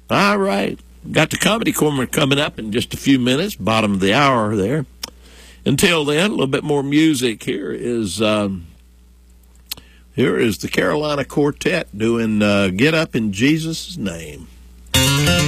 All right. Got the Comedy Corner coming up in just a few minutes, bottom of the hour there. Until then, a little bit more music. Here is the Carolina Quartet doing Get Up in Jesus' Name.